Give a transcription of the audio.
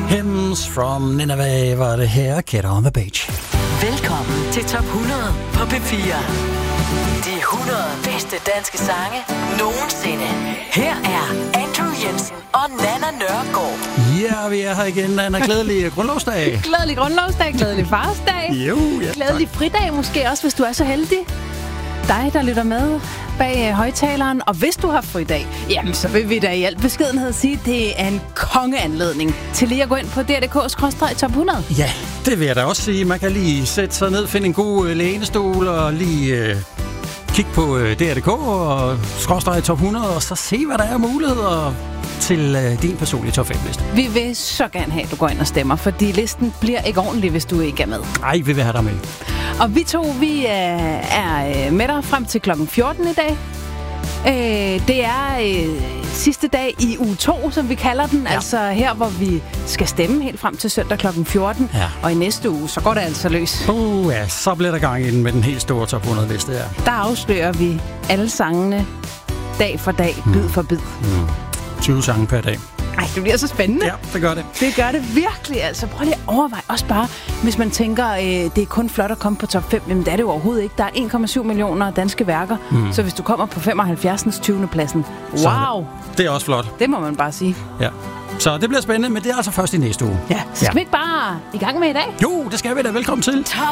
Hymns from Nineveh var det her, Get on the Beach. Velkommen til Top 100 på P4. De 100 bedste danske sange nogensinde. Her er Andrew Jensen og Nana Nørgaard. Ja, vi er her igen. En glædelig grundlovsdag. Glædelig grundlovsdag, glædelig farsdag. Jo, ja. Glædelig fridag måske også, hvis du er så heldig. Dig, der lytter med bag højtaleren. Og hvis du har fridag, jamen så vil vi da i al beskedenhed sige, at det er en kongeanledning til lige at gå ind på dr.dk/top 100. Ja, det vil jeg da også sige. Man kan lige sætte sig ned, finde en god lænestol og lige kigge på dr.dk og /top 100 og så se, hvad der er muligheder til din personlige top 5-liste. Vi vil så gerne have, at du går ind og stemmer, fordi listen bliver ikke ordentlig, hvis du ikke er med. Ej, vi vil have dig med. Og vi to, vi er med dig frem til klokken 14 i dag. Det er sidste dag i uge 2, som vi kalder den. Ja. Altså her, hvor vi skal stemme helt frem til søndag klokken 14. Ja. Og i næste uge, så går det altså løs. Ja, så bliver der gang i den med den helt store top 100-liste her. Der afslører vi alle sangene dag for dag, bid for bid. 20 sange per dag. Ej, det bliver så spændende. Ja, det gør det. Det gør det virkelig. Altså, prøv lige at overveje også bare, hvis man tænker, det er kun flot at komme på top 5. Jamen, det er det jo overhovedet ikke. Der er 1,7 millioner danske værker. Så hvis du kommer på 75. 20. pladsen, wow! Det er også flot. Det må man bare sige. Ja. Så det bliver spændende, men det er altså først i næste uge. Ja, så skal vi ikke bare i gang med i dag? Jo, det skal vi da. Velkommen til. Top